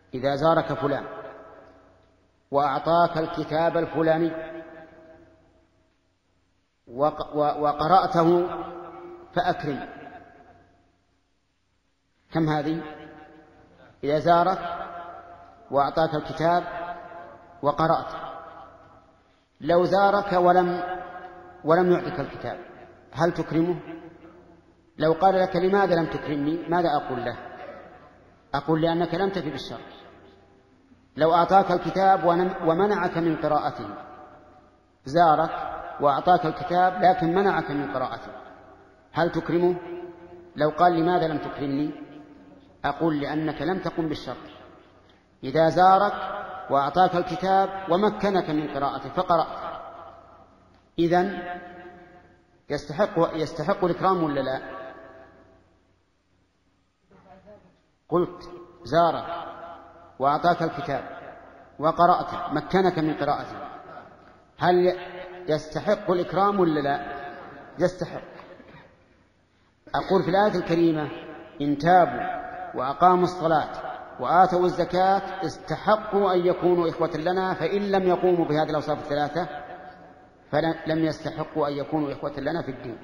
إذا زارك فلان وأعطاك الكتاب الفلاني وقرأته فأكرم. كم هذه؟ إذا زارك وأعطاك الكتاب وقرأت. لو زارك ولم يعطك الكتاب هل تكرمه؟ لو قال لك لماذا لم تكرمني ماذا أقول له؟ أقول لأنك لم تفي بالشر. لو أعطاك الكتاب ومنعك من قراءته، زارك وأعطاك الكتاب لكن منعك من قراءته، هل تكرمه؟ لو قال لماذا لم تكرمني أقول لأنك لم تقم بالشر. إذا زارك وأعطاك الكتاب ومكنك من قراءته فقرأت، إذن يستحق الإكرام ولا لا؟ قلت زارك وأعطاك الكتاب وقرأت مكنك من قراءته، هل يستحق الإكرام ولا لا؟ يستحق. أقول في الآية الكريمة إن تابوا وأقاموا الصلاة وآتوا الزكاة استحقوا أن يكونوا إخوة لنا، فإن لم يقوموا بهذه الأوصاف الثلاثة فلم يستحقوا أن يكونوا إخوة لنا في الدين.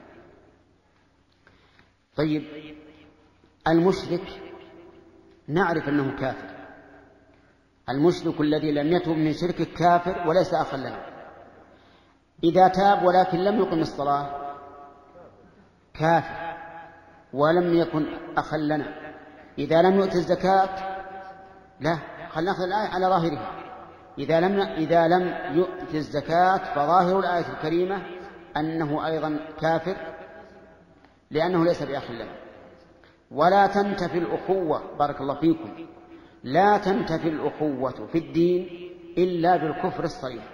طيب، المشرك نعرف أنه كافر، المشرك الذي لم يتوب من شركه كافر وليس أخا لنا. إذا تاب ولكن لم يقم الصلاة كافر ولم يكن أخا لنا. إذا لم يؤت الزكاة لا، خلنا نأخذ الآية على ظاهرها. إذا لم يؤت الزكاة فظاهر الآية الكريمة أنه أيضا كافر لأنه ليس بأخ لنا. ولا تنتفي الأخوة، بارك الله فيكم، لا تنتفي الأخوة في الدين إلا بالكفر الصريح،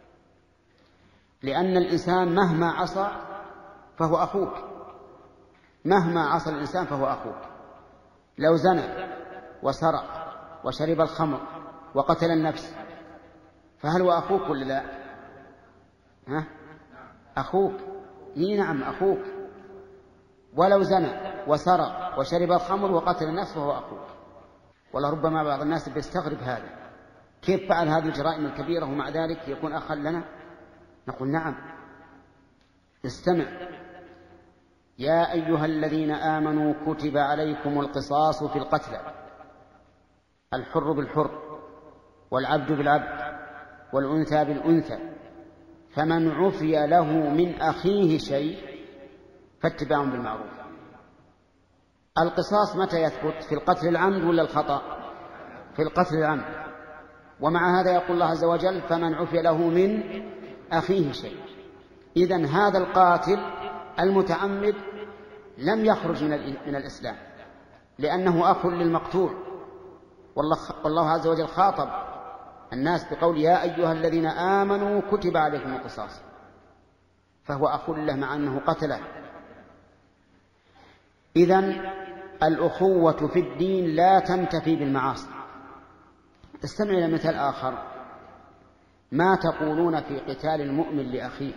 لأن الإنسان مهما عصى فهو أخوك، مهما عصى الإنسان فهو أخوك. لو زنى وسرق وشرب الخمر وقتل النفس فهل هو أخوك ولا لا؟ أخوك، نعم أخوك. ولو زنى وسرق وشرب الخمر وقتل النفس فهو أخوك. ولا ربما بعض الناس بيستغرب هذا، كيف فعل هذه الجرائم الكبيرة ومع ذلك يكون أخا لنا؟ نقول نعم، استمع. يا أيها الذين آمنوا كتب عليكم القصاص في القتلى، الحر بالحر والعبد بالعبد والأنثى بالأنثى، فمن عفي له من أخيه شيء فاتباع بالمعروف. القصاص متى يثبت؟ في القتل العمد ولا الخطأ؟ في القتل العمد. ومع هذا يقول الله عز وجل فمن عفي له من أخيه شيء. إذن هذا القاتل المتعمد لم يخرج من الإسلام لأنه أخ للمقتول، والله عز وجل خاطب الناس بقول يا أيها الذين آمنوا كتب عليكم القصاص، فهو أخ له مع أنه قتله. إذن الأخوة في الدين لا تنتفي بالمعاصي. استمع إلى مثال آخر. ما تقولون في قتال المؤمن لأخيه؟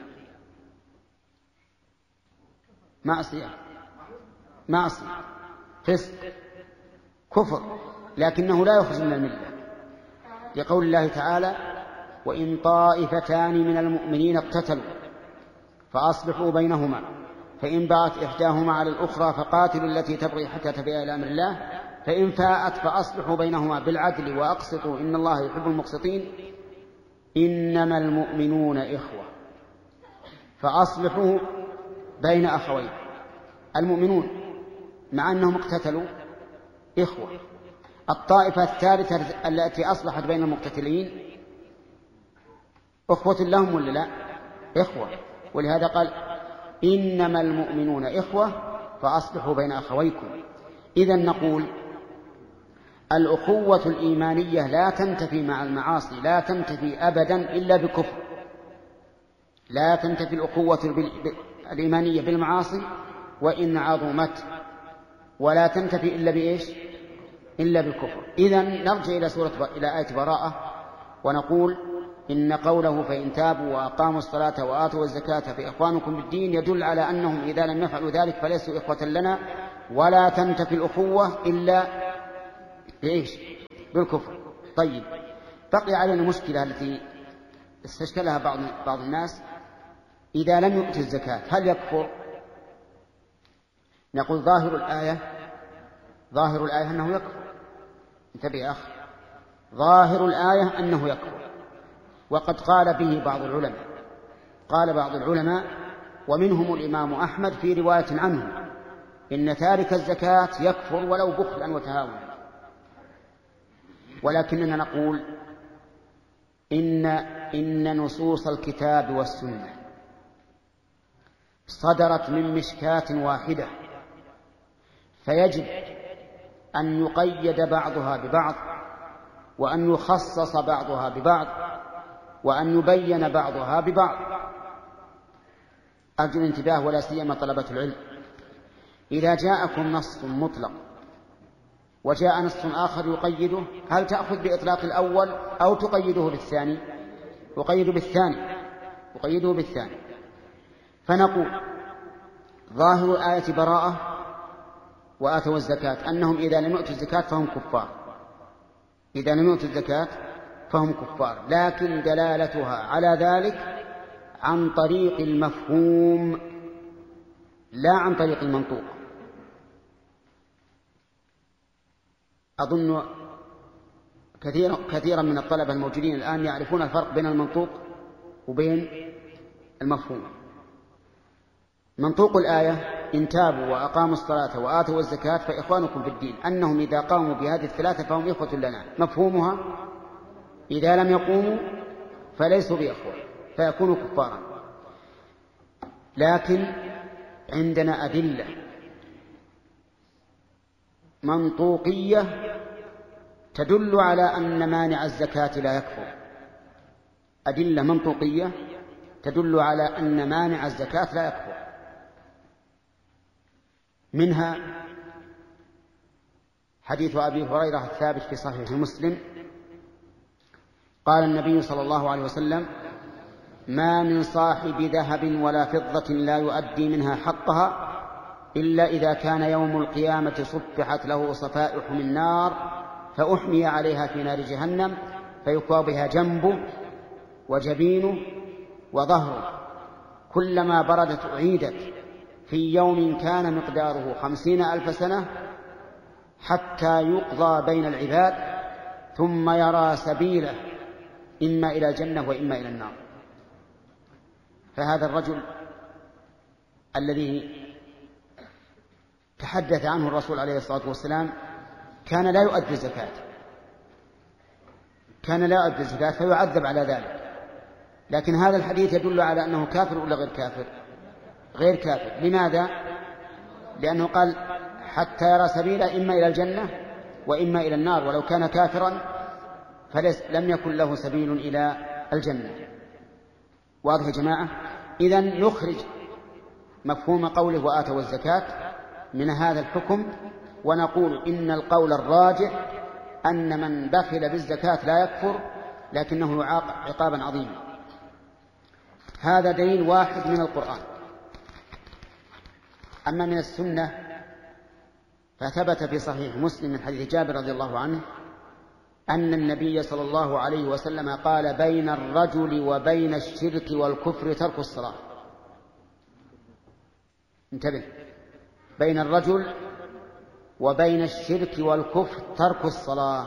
معصية، فسق، كفر، لكنه لا يخرج من الملة، لقول الله تعالى وإن طائفتان من المؤمنين اقتتلوا فأصلحوا بينهما فإن بغت إحداهما على الأخرى فقاتلوا التي تبغي حتى تفيء إلى أمر الله فإن فاءت فأصلحوا بينهما بالعدل وأقسطوا إن الله يحب المقسطين إنما المؤمنون إخوة فأصلحوا بين أخوين. المؤمنون مع أنهم اقتتلوا إخوة. الطائفة الثالثة التي أصلحت بين المقتتلين أخوة لهم ولا لا؟ إخوة. ولهذا قال إنما المؤمنون إخوة فأصلحوا بين أخويكم. إذن نقول الأخوة الإيمانية لا تنتفي مع المعاصي، لا تنتفي أبدا إلا بكفر. لا تنتفي الأخوة الإيمانية بالمعاصي وإن عظمت، ولا تنتفي إلا بإيش؟ إلا بالكفر. إذن نرجع إلى آية براءة ونقول إن قوله فإن تابوا وأقاموا الصلاة وآتوا الزكاة فإخوانكم بالدين يدل على أنهم إذا لم يفعلوا ذلك فليسوا إخوة لنا. ولا تنتفي الأخوة إلا بإيش؟ بالكفر. طيب، بقي علينا المشكلة التي استشكلها بعض الناس: إذا لم يؤتي الزكاة هل يكفر؟ نقول ظاهر الآية أنه يكفر. انتبه يا أخي، ظاهر الآية أنه يكفر، وقد قال به بعض العلماء ومنهم الإمام أحمد في رواية عنه: إن تارك الزكاة يكفر ولو بخلا وتهاونا. ولكننا نقول إن نصوص الكتاب والسنة صدرت من مشكاة واحدة، فيجب أن يقيد بعضها ببعض، وأن يخصص بعضها ببعض، وأن يبين بعضها ببعض. أرجو الانتباه ولا سيما طلبة العلم. إذا جاءكم نص مطلق وجاء نص آخر يقيده، هل تأخذ بإطلاق الأول أو تقيده بالثاني؟ يقيده بالثاني. فنقول ظاهر الآية براءة وآتوا الزكاة، أنهم إذا لم يؤتوا الزكاة فهم كفار، لكن دلالتها على ذلك عن طريق المفهوم لا عن طريق المنطوق. أظن كثيرا من الطلبة الموجودين الآن يعرفون الفرق بين المنطوق وبين المفهوم. منطوق الآية: إن تابوا وأقاموا الصلاة وآتوا الزكاة فإخوانكم في الدين، أنهم إذا قاموا بهذه الثلاثة فهم إخوة لنا. مفهومها: إذا لم يقوموا فليسوا بإخوة فيكونوا كفارا. لكن عندنا أدلة منطوقية تدل على أن مانع الزكاة لا يكفر. أدلة منطوقية تدل على أن مانع الزكاة لا يكفر. منها حديث أبي هريرة الثابت في صحيح مسلم: قال النبي صلى الله عليه وسلم: ما من صاحب ذهب ولا فضة لا يؤدي منها حقها إلا إذا كان يوم القيامة صفحت له صفائح من نار فأحمي عليها في نار جهنم فيكوى بها جنبه وجبينه وظهره، كلما بردت أعيدت في يوم كان مقداره 50,000 سنة حتى يقضى بين العباد ثم يرى سبيله إما إلى الجنة وإما إلى النار. فهذا الرجل الذي تحدث عنه الرسول عليه الصلاة والسلام كان لا يؤدي الزكاة فيعذب على ذلك. لكن هذا الحديث يدل على أنه كافر ولا غير كافر. لماذا؟ لأنه قال حتى يرى سبيله إما إلى الجنة وإما إلى النار، ولو كان كافرا لم يكن له سبيل إلى الجنة. واضح يا جماعة؟ إذن نخرج مفهوم قوله وآتوا الزكاة من هذا الحكم، ونقول إن القول الراجح أن من بخل بالزكاة لا يكفر، لكنه يعاقب عقابا عظيما. هذا دليل واحد من القرآن. أما من السنة فثبت في صحيح مسلم من حديث جابر رضي الله عنه أن النبي صلى الله عليه وسلم قال: بين الرجل وبين الشرك والكفر ترك الصلاة. انتبه، بين الرجل وبين الشرك والكفر ترك الصلاة.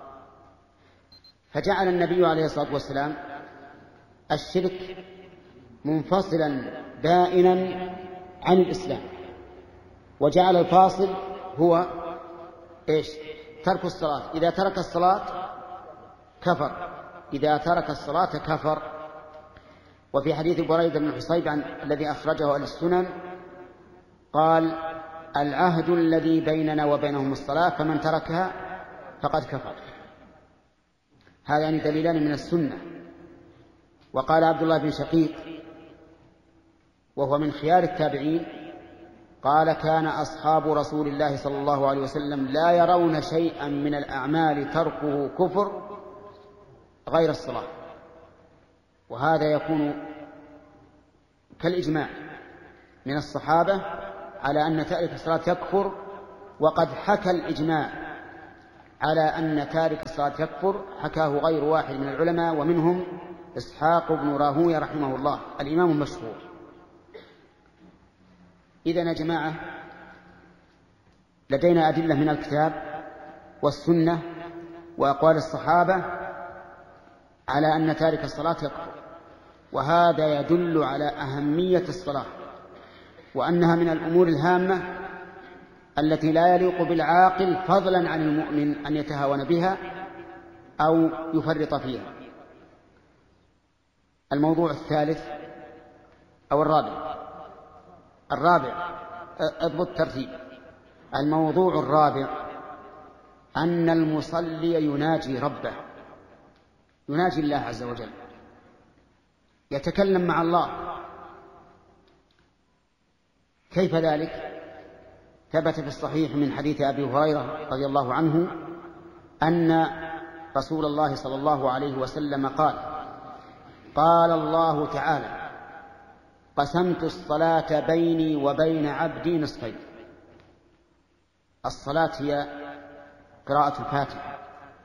فجعل النبي عليه الصلاة والسلام الشرك منفصلا بائنا عن الإسلام، وجعل الفاصل هو إيش؟ ترك الصلاة. إذا ترك الصلاة كفر. وفي حديث بريدة بن حصيب الذي أخرجه أهل السنن قال: العهد الذي بيننا وبينهم الصلاة فمن تركها فقد كفر. هذان دليلان من السنة. وقال عبد الله بن شقيق وهو من خيار التابعين قال: كان أصحاب رسول الله صلى الله عليه وسلم لا يرون شيئا من الأعمال تركه كفر غير الصلاة. وهذا يكون كالإجماع من الصحابة على أن تارك الصلاة يكفر. وقد حكى الإجماع على أن تارك الصلاة يكفر حكاه غير واحد من العلماء، ومنهم إسحاق بن راهويه رحمه الله الإمام المشهور. إذن يا جماعة لدينا أدلة من الكتاب والسنة وأقوال الصحابة على أن تارك الصلاة يكفر، وهذا يدل على أهمية الصلاة، وأنها من الأمور الهامة التي لا يليق بالعاقل فضلا عن المؤمن أن يتهاون بها أو يفرط فيها. الموضوع الثالث أو الرابع اضبط الترتيب. الموضوع الرابع أن المصلي يناجي ربه، يناجي الله عز وجل، يتكلم مع الله. كيف ذلك؟ ثبت في الصحيح من حديث أبي هريرة رضي الله عنه أن رسول الله صلى الله عليه وسلم قال: قال الله تعالى: قسمت الصلاة بيني وبين عبدي نصفين. الصلاة هي قراءة الفاتحة،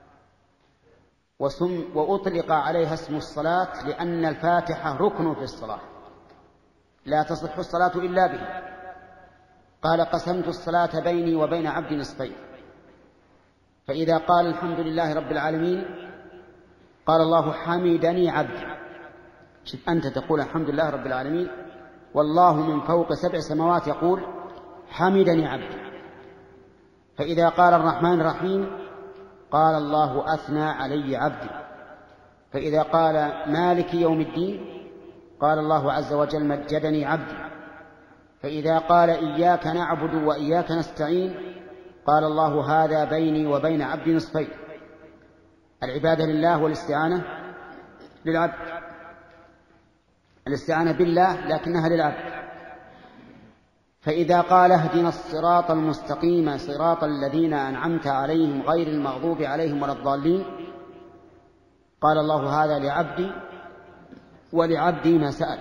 وأطلق عليها اسم الصلاة لأن الفاتحة ركن في الصلاة، لا تصح الصلاة إلا بها. قال: قسمت الصلاة بيني وبين عبدي نصفين. فإذا قال الحمد لله رب العالمين قال الله: حمدني عبدي. شوف، أنت تقول الحمد لله رب العالمين، والله من فوق 7 سماوات يقول: حمدني عبدي. فإذا قال الرحمن الرحيم قال الله: أثنى علي عبدي. فإذا قال مالك يوم الدين قال الله عز وجل: مجدني عبدي. فإذا قال إياك نعبد وإياك نستعين قال الله: هذا بيني وبين عبدي نصفين. العبادة لله والاستعانة للعبد، الاستعانة بالله لكنها للعبد. فإذا قال اهدنا الصراط المستقيم صراط الذين أنعمت عليهم غير المغضوب عليهم ولا الضالين قال الله: هذا لعبدي ولعبدي ما سأل.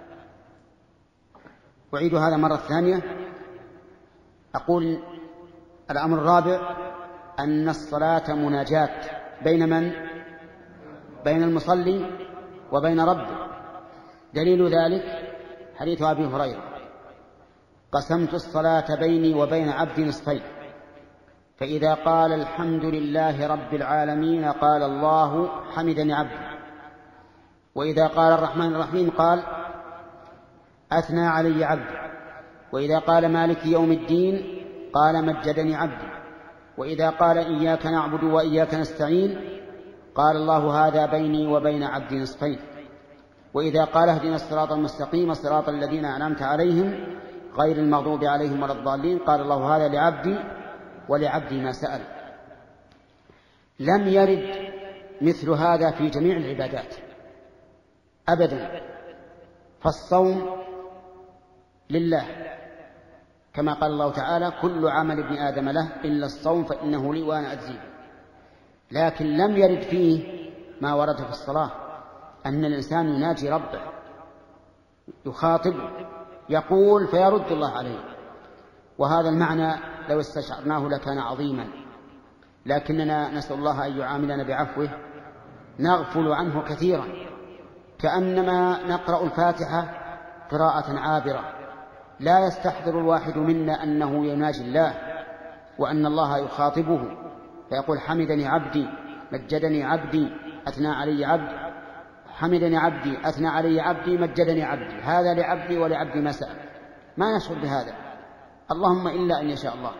أعيد هذا مرة ثانية. أقول: الأمر الرابع أن الصلاة مناجاة بين من؟ بين المصلي وبين ربه. دليل ذلك حديث أبي هريرة: قسمت الصلاة بيني وبين عبدي نصفين، فإذا قال الحمد لله رب العالمين قال الله: حمدني عبدي. وإذا قال الرحمن الرحيم قال: أثنى علي عبدي. وإذا قال مالك يوم الدين قال: مجدني عبدي. وإذا قال إياك نعبد وإياك نستعين قال الله: هذا بيني وبين عبدي نصفين. وإذا قال اهدنا الصراط المستقيم صراط الذين أنعمت عليهم غير المغضوب عليهم ولا الضالين قال الله: هذا لعبدي ولعبدي ما سأل. لم يرد مثل هذا في جميع العبادات أبدا. فالصوم لله كما قال الله تعالى: كل عمل ابن آدم له إلا الصوم فإنه لي وأنا أجزيه. لكن لم يرد فيه ما ورد في الصلاة، أن الإنسان يناجي ربه، يخاطبه، يقول فيرد الله عليه. وهذا المعنى لو استشعرناه لكان عظيما، لكننا نسأل الله أن يعاملنا بعفوه نغفل عنه كثيرا، كأنما نقرأ الفاتحة قراءة عابرة، لا يستحضر الواحد منا أنه يناجي الله وأن الله يخاطبه، فيقول: حمدني عبدي، مجدني عبدي، أثنى علي عبدي. حمدني عبدي، أثنى علي عبدي، مجدني عبدي، هذا لعبدي ولعبدي ما سأل. ما نشعر بهذا، اللهم إلا أن يشاء الله.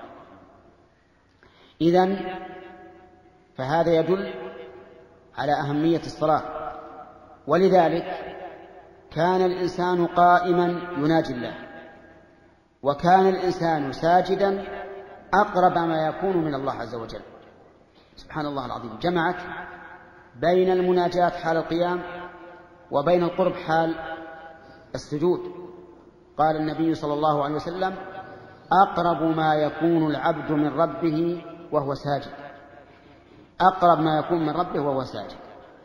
إذن فهذا يدل على أهمية الصلاة. ولذلك كان الإنسان قائما يناجي الله، وكان الإنسان ساجدا أقرب ما يكون من الله عز وجل. سبحان الله العظيم، جمعت بين المناجاة حال القيام وبين القرب حال السجود. قال النبي صلى الله عليه وسلم: أقرب ما يكون العبد من ربه وهو ساجد. أقرب ما يكون من ربه وهو ساجد.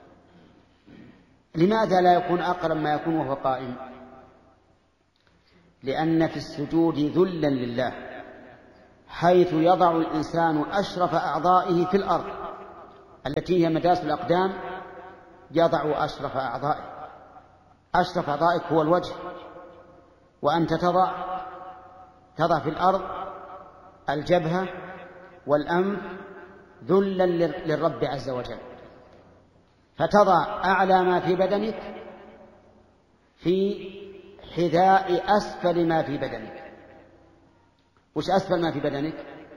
لماذا لا يكون أقرب ما يكون وهو قائم؟ لأن في السجود ذلا لله، حيث يضع الإنسان أشرف أعضائه في الأرض التي هي مداس الأقدام، يضع أشرف أعضائه. أشرف أعضائك هو الوجه، وأنت تضع في الأرض الجبهة والأنف ذلا للرب عز وجل، فتضع أعلى ما في بدنك في حذاء أسفل ما في بدنك. وش أسفل ما في بدنك؟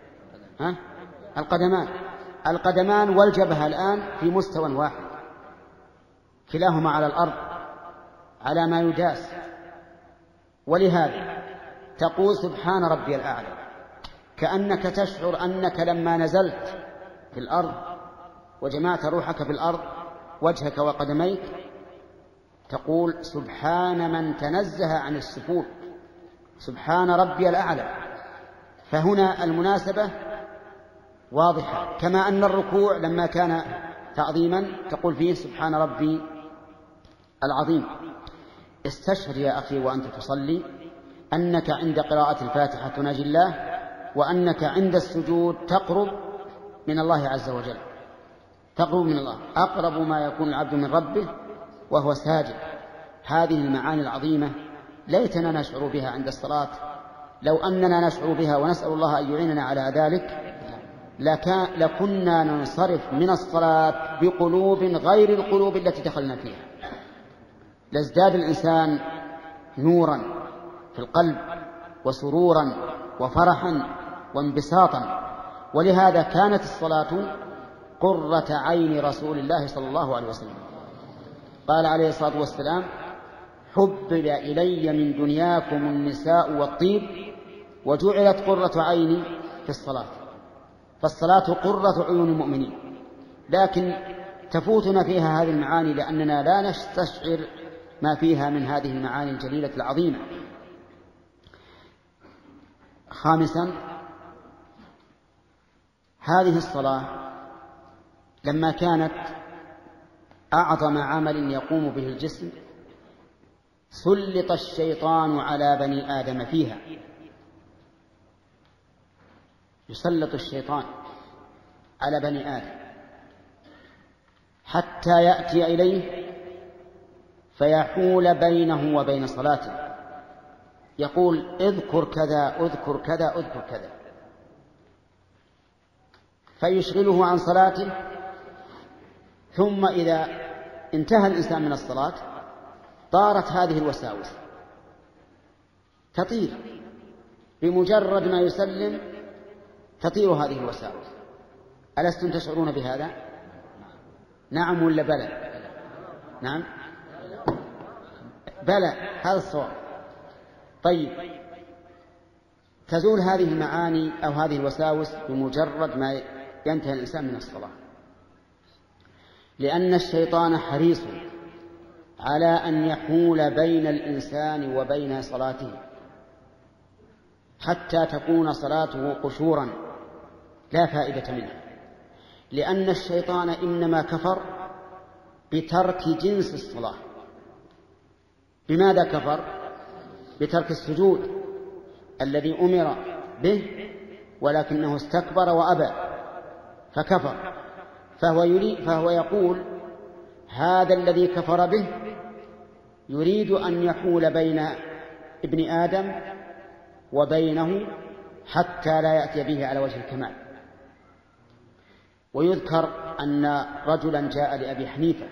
القدمان والجبهة الآن في مستوى واحد، كلاهما على الأرض على ما يداس. ولهذا تقول سبحان ربي الأعلى، كأنك تشعر أنك لما نزلت في الأرض وجمعت روحك في الأرض وجهك وقدميك تقول سبحان من تنزه عن السفول، سبحان ربي الأعلى. فهنا المناسبة واضحة، كما أن الركوع لما كان تعظيما تقول فيه سبحان ربي العظيم. استشعر يا أخي وأنت تصلي أنك عند قراءة الفاتحة تناجي الله، وأنك عند السجود تقرب من الله عز وجل، تقرب من الله، أقرب ما يكون العبد من ربه وهو ساجد. هذه المعاني العظيمة ليتنا نشعر بها عند الصلاة. لو أننا نشعر بها ونسأل الله أن يعيننا على ذلك لكنا ننصرف من الصلاة بقلوب غير القلوب التي دخلنا فيها، لازداد الإنسان نورا في القلب وسرورا وفرحا وانبساطا. ولهذا كانت الصلاة قرة عين رسول الله صلى الله عليه وسلم. قال عليه الصلاة والسلام حبب إلي من دنياكم النساء والطيب وجعلت قرة عيني في الصلاة. فالصلاة قرة عيون المؤمنين، لكن تفوتنا فيها هذه المعاني لأننا لا نستشعر ما فيها من هذه المعاني الجليلة العظيمة. خامسا، هذه الصلاة لما كانت أعظم عمل يقوم به الجسم سلط الشيطان على بني آدم فيها. يسلط الشيطان على بني آدم حتى يأتي إليه فيحول بينه وبين صلاته، يقول اذكر كذا اذكر كذا اذكر كذا، فيشغله عن صلاته. ثم إذا انتهى الإنسان من الصلاة طارت هذه الوساوس، تطير بمجرد ما يسلم، تطير هذه الوساوس. ألستم تشعرون بهذا؟ نعم ولا بلى؟ نعم بلى، هذا الصواب. طيب، تزول هذه المعاني أو هذه الوساوس بمجرد ما ينتهي الإنسان من الصلاة، لأن الشيطان حريص على أن يحول بين الإنسان وبين صلاته حتى تكون صلاته قشورا لا فائدة منها، لأن الشيطان إنما كفر بترك جنس الصلاة. بماذا كفر؟ بترك السجود الذي أمر به، ولكنه استكبر وأبى فكفر. فهو يقول هذا الذي كفر به يريد أن يحول بين ابن آدم وبينه حتى لا يأتي به على وجه الكمال. ويذكر أن رجلا جاء لأبي حنيفة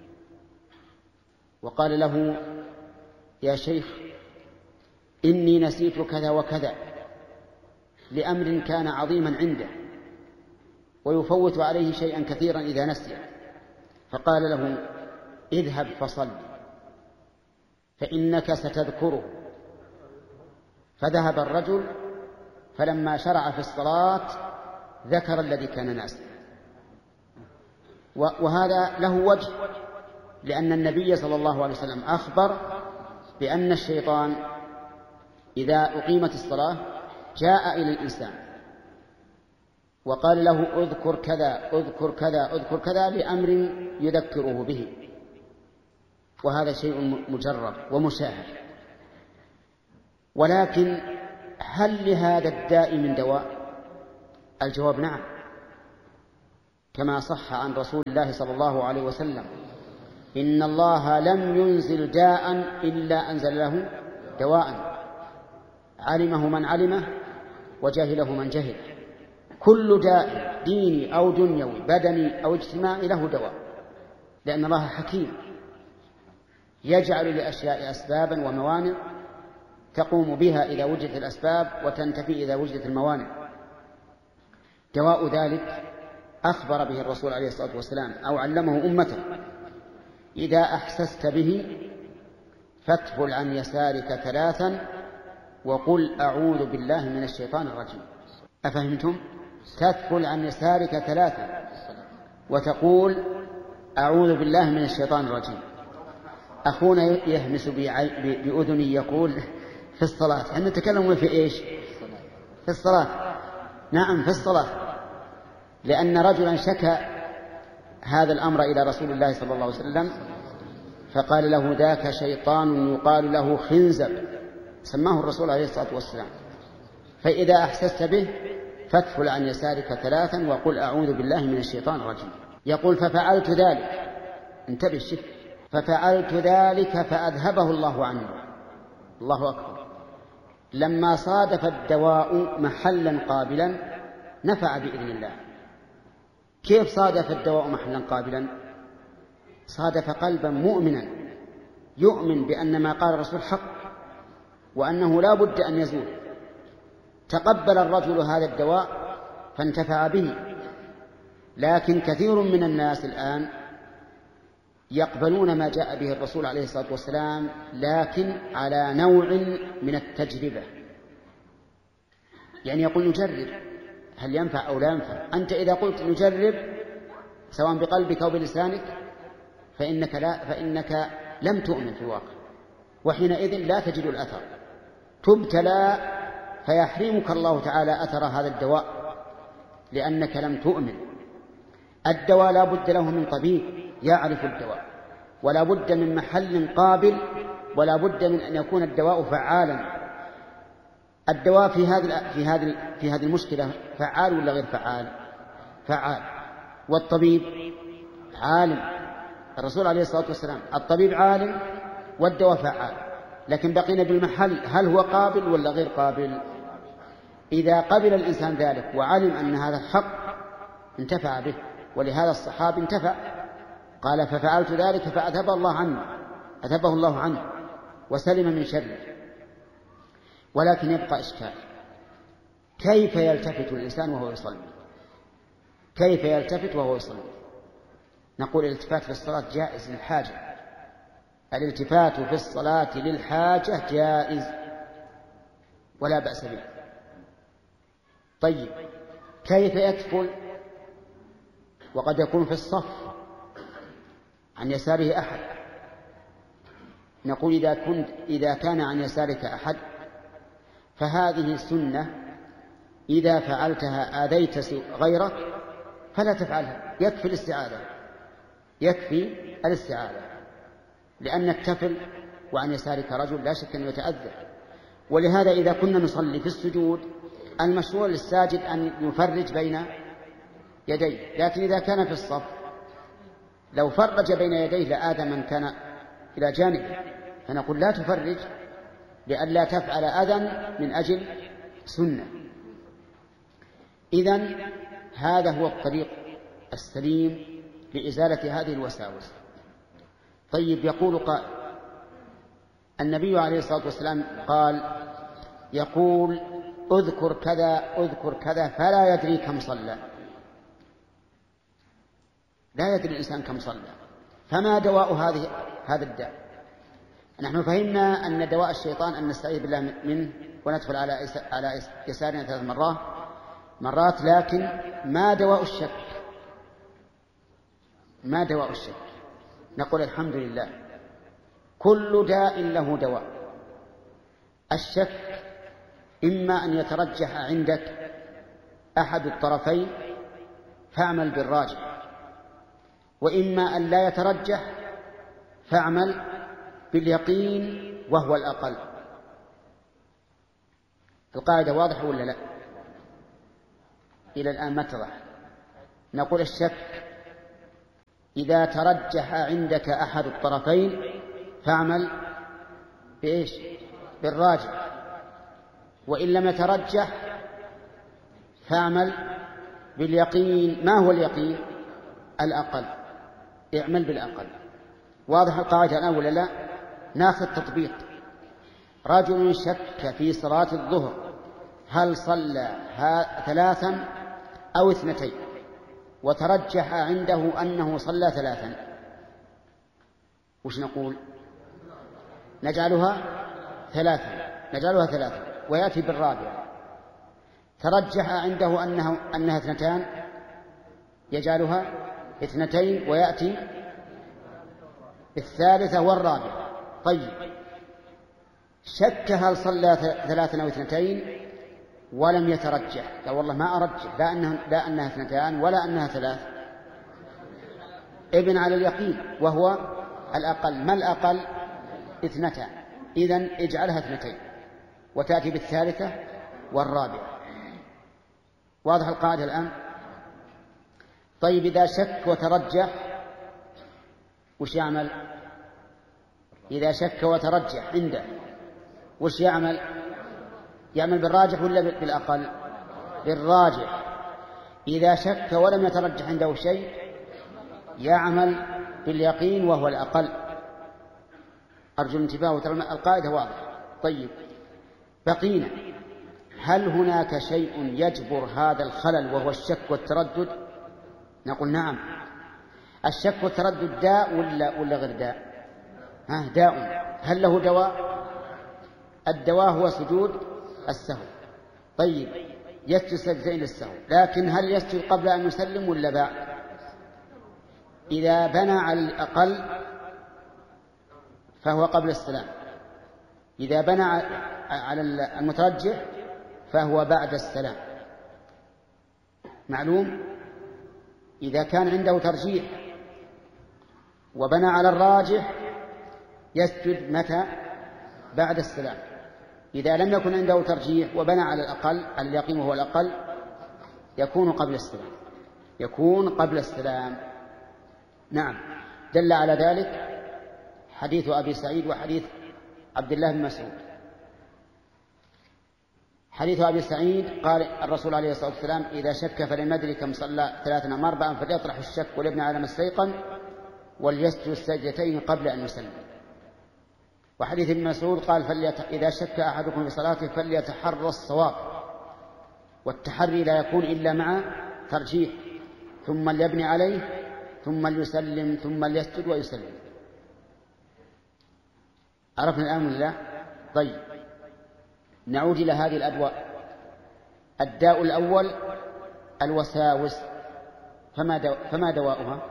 وقال له يا شيخ إني نسيت كذا وكذا، لأمر كان عظيما عنده ويفوت عليه شيئا كثيرا إذا نسي. فقال له اذهب فصل فإنك ستذكره. فذهب الرجل، فلما شرع في الصلاة ذكر الذي كان ناسيا. وهذا له وجه، لأن النبي صلى الله عليه وسلم أخبر بأن الشيطان إذا أقيمت الصلاة جاء إلى الإنسان وقال له اذكر كذا اذكر كذا اذكر كذا لأمر يذكره به، وهذا شيء مجرب ومشاهد. ولكن هل لهذا الداء من دواء؟ الجواب نعم، كما صح عن رسول الله صلى الله عليه وسلم: إن الله لم ينزل داء إلا أنزل له دواء، علمه من علمه وجهله من جهل. كل داء ديني أو دنيوي بدني أو اجتماعي له دواء، لأن الله حكيم يجعل لأشياء أسبابا وموانع تقوم بها إذا وجدت الأسباب وتنتفي إذا وجدت الموانع. دواء ذلك أخبر به الرسول عليه الصلاة والسلام أو علمه أمته: إذا أحسست به فاتفل عن يسارك 3 وقل أعوذ بالله من الشيطان الرجيم. أفهمتم؟ تتفل عن يسارك 3 وتقول أعوذ بالله من الشيطان الرجيم. أخونا يهمس بأذني يقول: في الصلاة. احنا نتكلم في إيش؟ في الصلاة. نعم، في الصلاة، لأن رجلا شكى هذا الأمر إلى رسول الله صلى الله عليه وسلم فقال له: ذاك شيطان يقال له خنزب، سماه الرسول عليه الصلاة والسلام. فإذا أحسست به فاتفل عن يسارك 3 وقل أعوذ بالله من الشيطان الرجيم. يقول: ففعلت ذلك، انتبه الشف، ففعلت ذلك فأذهبه الله عني. الله أكبر. لما صادف الدواء محلا قابلا نفع بإذن الله. كيف صادف الدواء محلا قابلا؟ صادف قلبا مؤمنا يؤمن بأن ما قال الرسول حق وأنه لا بد أن يزول. تقبل الرجل هذا الدواء فانتفع به. لكن كثير من الناس الآن يقبلون ما جاء به الرسول عليه الصلاة والسلام لكن على نوع من التجربة، يعني يقول نجرب هل ينفع أو لا ينفع. أنت إذا قلت نجرب سواء بقلبك أو بلسانك فإنك لم تؤمن في الواقع، وحينئذ لا تجد الأثر، تبتلى فيحرمك الله تعالى أثر هذا الدواء لأنك لم تؤمن. الدواء لا بد له من طبيب يعرف الدواء، ولا بد من محل قابل، ولا بد من أن يكون الدواء فعالا. الدواء في هذه المشكلة فعال ولا غير فعال؟ فعال. والطبيب عالم. الرسول عليه الصلاة والسلام الطبيب عالم والدواء فعال، لكن بقينا بالمحل، هل هو قابل ولا غير قابل؟ إذا قبل الإنسان ذلك وعلم أن هذا حق انتفع به، ولهذا الصحابي انتفع، قال: ففعلت ذلك فأذهبه الله عنه وسلم من شره. ولكن يبقى إشكال: كيف يلتفت الإنسان وهو يصلي؟ كيف يلتفت وهو يصلي؟ نقول الالتفات في الصلاة جائز للحاجة. الالتفات في الصلاة للحاجة جائز ولا بأس به. طيب، كيف يتفل وقد يكون في الصف عن يساره أحد؟ نقول إذا كان عن يسارك أحد فهذه سنة، إذا فعلتها آذيت غيرك فلا تفعلها، يكفي الاستعاذة، لأن التفل وعن يسارك رجل لا شك أن يتأذى. ولهذا إذا كنا نصلي في السجود المشروع للساجد أن يفرج بين يديه، لكن إذا كان في الصف لو فرج بين يديه لآذى من كان إلى جانبه، فنقول لا تفرج لئلا تفعل أذى من أجل سنة. إذن هذا هو الطريق السليم لإزالة هذه الوساوس. طيب، يقول قائل: النبي عليه الصلاة والسلام قال يقول اذكر كذا فلا يدري كم صلى. لا يدري الإنسان كم صلى، فما دواء هذا الداء؟ نحن فهمنا أن دواء الشيطان أن نستعيذ بالله منه وندخل على يسارنا 3 مرات، لكن ما دواء الشك؟ ما دواء الشك؟ نقول الحمد لله كل داء له دواء. الشك إما أن يترجح عندك أحد الطرفين فاعمل بالراجح، وإما أن لا يترجح فاعمل باليقين وهو الأقل. القاعدة واضحة ولا لا؟ إلى الآن ما اتضح. نقول الشك إذا ترجح عندك أحد الطرفين فاعمل بإيش؟ بالراجح، وإن لم يترجح فاعمل باليقين. ما هو اليقين؟ الأقل، اعمل بالأقل. واضح القاعدة الآن ولا لا؟ ناخذ تطبيق. رجل شك في صلاة الظهر هل صلى 3 أو 2، وترجح عنده أنه صلى 3، وش نقول؟ نجعلها 3 ويأتي بالرابعة. ترجح عنده أنها 2، يجعلها 2 ويأتي بالثالثة والرابعة. طيب، شك هل صلى 3 أو 2 ولم يترجح، قال والله ما أرجح، لا أنها 2 ولا أنها 3. ابن على اليقين وهو الأقل. ما الأقل؟ 2. إذن اجعلها 2 وتأتي بالثالثة والرابعة. واضح القاعدة الآن؟ طيب، إذا شك وترجح وش يعمل؟ إذا شك وترجح عنده وش يعمل؟ يعمل بالراجح ولا بالأقل؟ بالراجح. إذا شك ولم يترجح عنده شيء يعمل باليقين وهو الأقل. أرجو الانتباه وترى القاعدة واضحة. طيب، بقينا هل هناك شيء يجبر هذا الخلل وهو الشك والتردد؟ نقول نعم. الشك والتردد داء ولا غير داء؟ داء. هل له دواء؟ الدواء هو سجود السهو. طيب، يسجد سجدتين للسهو، لكن هل يسجد قبل أن يسلم ولا بعد؟ إذا بنى على الأقل فهو قبل السلام، إذا بنى على المترجح فهو بعد السلام. معلوم؟ إذا كان عنده ترجيح وبنى على الراجح يسجد متى؟ بعد السلام. إذا لم يكن عنده ترجيح وبنى على الأقل، على اليقين وهو الأقل، يكون قبل السلام. يكون قبل السلام. نعم، دل على ذلك حديث أبي سعيد وحديث عبد الله بن مسعود. حديث أبي سعيد قال الرسول عليه الصلاة والسلام: إذا شك فلم يدري كم صلى 3 أم 4 فليطرح الشك وليبني على ما استيقن وليسجد السجدتين قبل أن يسلم. وحديث ابن مسعود قال: إذا شك أحدكم في صلاته فليتحرى الصواب، والتحري لا يكون إلا مع ترجيح، ثم ليبني عليه ثم ليسلم ثم ليسجد ويسلم. عرفنا الآن ولا لا؟ طيب، نعود إلى هذه الأدواء. الداء الأول الوساوس، فما دواؤها؟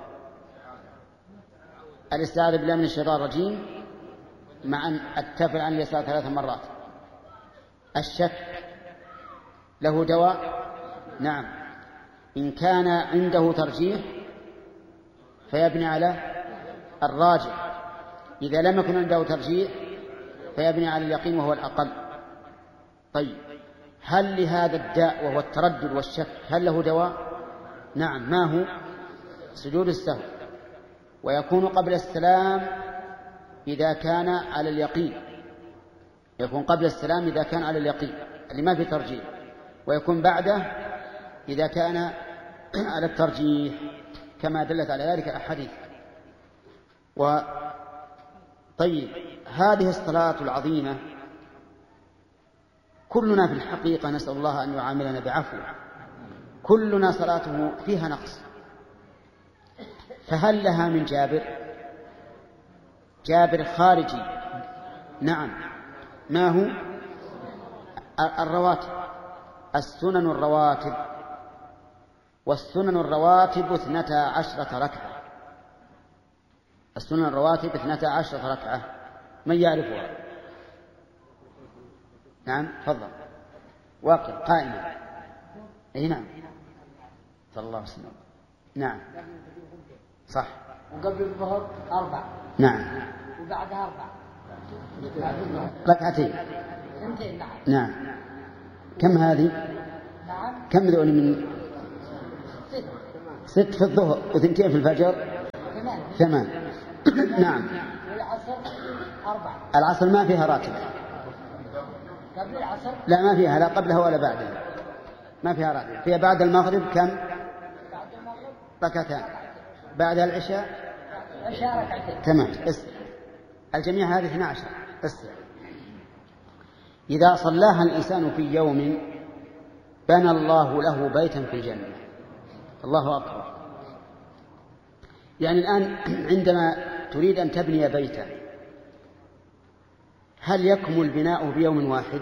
الاستعاذة بالله من الشيطان الرجيم مع أن التفل عن اليسار 3 مرات. الشك له دواء؟ نعم، إن كان عنده ترجيح فيبني على الراجح، إذا لم يكن عنده ترجيح فيبني على اليقين وهو الأقل. طيب، هل لهذا الداء وهو التردد والشك هل له دواء؟ نعم. ما هو؟ سجود السهو، ويكون قبل السلام إذا كان على اليقين، يكون قبل السلام إذا كان على اليقين اللي ما في ترجيح، ويكون بعده إذا كان على الترجيح، كما دلت على ذلك الأحاديث. طيب، هذه الصلاة العظيمة كلنا في الحقيقة نسأل الله أن يعاملنا بعفو، كلنا صلاته فيها نقص. فهل لها من جابر خارجي؟ نعم. ما هو؟ الرواتب، السنن الرواتب. والسنن الرواتب 12 ركعة. السنن الرواتب 12 ركعة. من يعرفها؟ نعم، تفضل. واقف قائما. اي نعم، صلى الله عليه وسلم. نعم صح. وقبل الظهر 4. نعم. وبعدها 4 ركعتين. نعم. نعم. كم هذه؟ نعم. كم ذول من 6 في الظهر وثنتين في الفجر 8. نعم. والعصر 4. العصر ما فيها راتب. قبل العصر؟ لا ما فيها، لا قبلها ولا بعدها، ما فيها راتب. فيها بعد المغرب كم؟ بعد المغرب 2 بعد العشاء ركعتين. تمام. الجميع هذه 12. إذا صلاها الإنسان في يوم بنى الله له بيتا في الجنة. الله أكبر. يعني الآن عندما تريد أن تبني بيتا، هل يكمل بناؤه بيوم واحد؟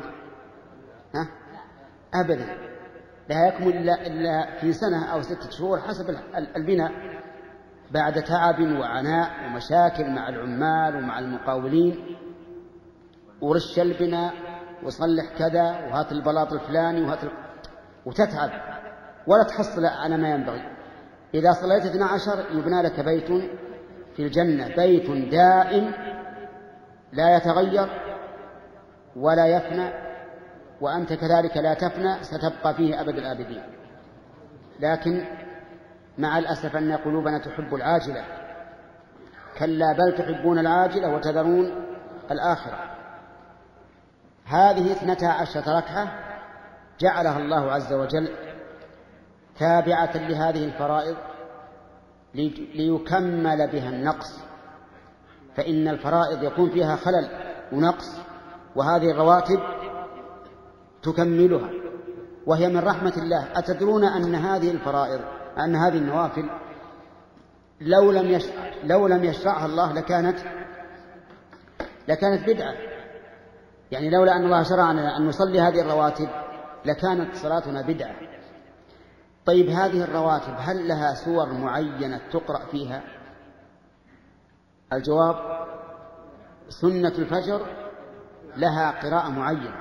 أبدا، لا يكمل إلا في سنة أو 6 شهور حسب البناء، بعد تعب وعناء ومشاكل مع العمال ومع المقاولين، ورش البناء وصلح كذا وهات البلاط الفلاني وتتعب ولا تحصل على ما ينبغي. إذا صليت 12 يبنى لك بيت في الجنة، بيت دائم لا يتغير ولا يفنى، وأنت كذلك لا تفنى، ستبقى فيه أبد الآبدين. لكن مع الأسف أن قلوبنا تحب العاجلة، كلا بل تحبون العاجلة وتذرون الآخرة. هذه 12 ركعة جعلها الله عز وجل تابعة لهذه الفرائض ليكمل بها النقص، فإن الفرائض يكون فيها خلل ونقص، وهذه الرواتب تكملها، وهي من رحمة الله. أتدرون أن هذه الفرائض، أن هذه النوافل لو لم يشرعها الله لكانت بدعة. يعني لولا أن الله شرعنا أن نصلي هذه الرواتب لكانت صلاتنا بدعة. طيب هذه الرواتب هل لها سور معينة تقرأ فيها؟ الجواب: سنة الفجر لها قراءة معينة.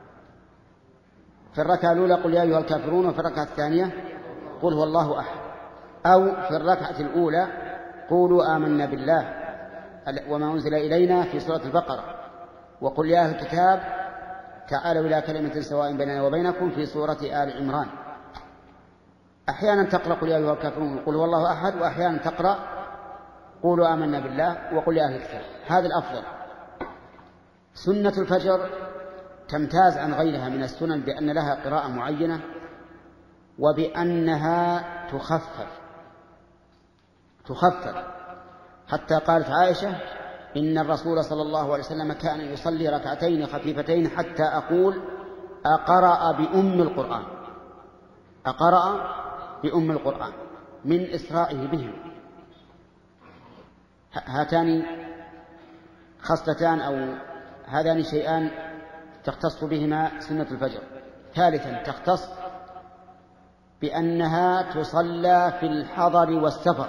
في الركعة الأولى قل يا أيها الكافرون، وفي الركعة الثانية قل هو الله أحد، أو في الركعة الأولى قولوا آمنا بالله وما أنزل إلينا في سورة البقرة، وقل يا أهل الكتاب تعالوا إلى كلمة سواء بيننا وبينكم في سورة آل عمران. أحيانا تقرأ قل يا أيها الكافرون وقل هو الله أحد، وأحيانا تقرأ قولوا آمنا بالله وقل يا أهل الكتاب. هذا الأفضل. سنة الفجر تمتاز عن غيرها من السنن بأن لها قراءة معينة، وبأنها تخفف حتى قالت عائشة: إن الرسول صلى الله عليه وسلم كان يصلي ركعتين خفيفتين حتى أقول أقرأ بأم القرآن من إسرائه بهم. هاتان خصلتان أو هذان شيئان تختص بهما سنة الفجر. ثالثا تختص بأنها تصلى في الحضر والسفر.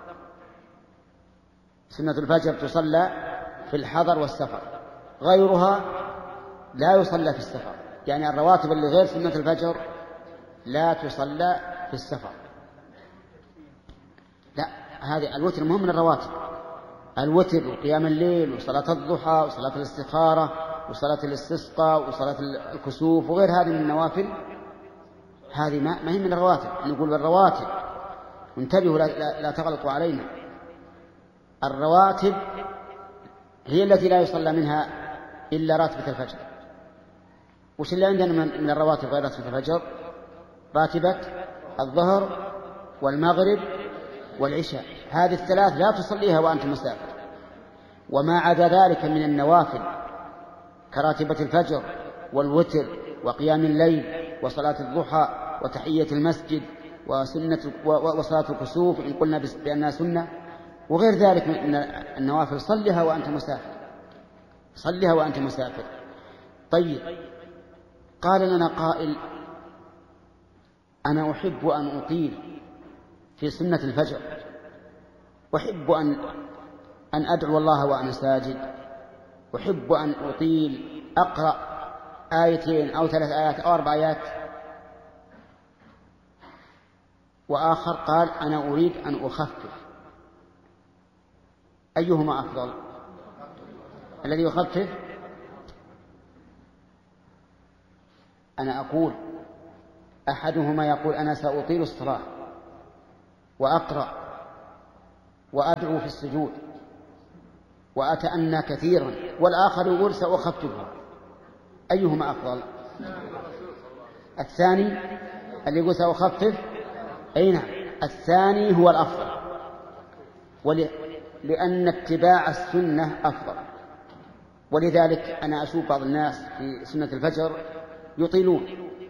سنة الفجر تصلى في الحضر والسفر، غيرها لا يصلى في السفر. يعني الرواتب اللي غير سنة الفجر لا تصلى في السفر. لا، هذه الوتر مهم من الرواتب. الوتر وقيام الليل وصلاة الضحى وصلاة الاستخارة وصلاة الاستسقاء وصلاة الكسوف وغير هذه من النوافل، هذه ما هي من الرواتب. نقول بالرواتب، وانتبهوا لا تغلطوا علينا. الرواتب هي التي لا يصلى منها إلا راتبة الفجر. وش اللي عندنا من الرواتب غير راتبة الفجر؟ راتبة الظهر والمغرب والعشاء، هذه الثلاث لا تصليها وأنت مسافر. وما عدا ذلك من النوافل كراتبة الفجر والوتر وقيام الليل وصلاة الضحى وتحية المسجد وصلاة الكسوف إن قلنا بأنها سنة، وغير ذلك من النوافل صلها وأنت مسافر. طيب، قال لنا قائل: أنا أحب أن أطيل في سنة الفجر، أحب أن أدعو الله وأنا ساجد، أحب أن أطيل أقرأ 2 أو 3 آيات أو 4 آيات. وآخر قال: أنا أريد أن أخفف. أيهما أفضل؟ الذي يخفف. أنا أقول أحدهما يقول أنا سأطيل الصلاة وأقرأ وأدعو في السجود وأتأنى كثيرا، والآخر يقول سأخففها، أيهما أفضل؟ الثاني اللي يقول سأخفف، أي نعم، الثاني هو الأفضل، لأن اتباع السنة أفضل. ولذلك أنا أشوف بعض الناس في سنة الفجر يطيلون،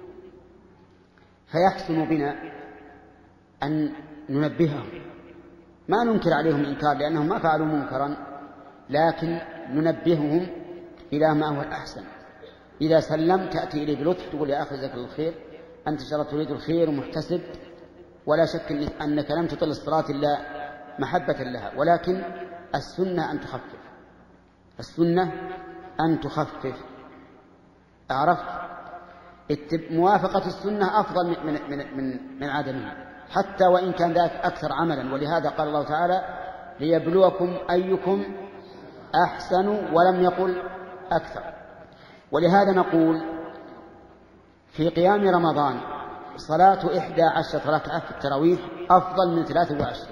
فيحسن بنا أن ننبههم، ما ننكر عليهم إنكار لأنهم ما فعلوا منكرا، لكن ننبههم إلى ما هو الأحسن. إذا سلم تأتي إليه بلطف تقول يا أخي جزاك الله الخير، أنت شرط تريد الخير ومحتسب، ولا شك أنك لم تطل الصلاة إلا محبة لها، ولكن السنة أن تخفف، السنة أن تخفف. أعرفت؟ موافقة السنة أفضل من عدمها، حتى وإن كان ذلك أكثر عملا. ولهذا قال الله تعالى ليبلوكم أيكم أحسن، ولم يقل أكثر. ولهذا نقول في قيام رمضان صلاة 11 ركعة في التراويح أفضل من 23.